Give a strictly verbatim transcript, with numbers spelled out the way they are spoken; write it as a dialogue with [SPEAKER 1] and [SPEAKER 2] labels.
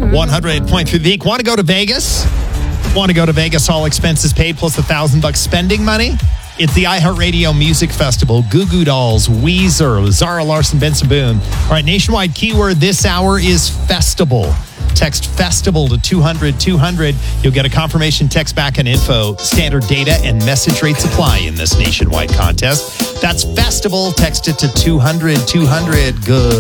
[SPEAKER 1] one hundred point three Veek. Want to go to Vegas? Want to go to Vegas? All expenses paid plus a thousand bucks spending money? It's the iHeartRadio Music Festival. Goo Goo Dolls, Weezer, Zara Larson, Benson Boone. All right, nationwide keyword this hour is festival. Text festival to two hundred two hundred. You'll get a confirmation text back and info. Standard data and message rates apply in this nationwide contest. That's festival. Text it to two hundred two hundred. Good.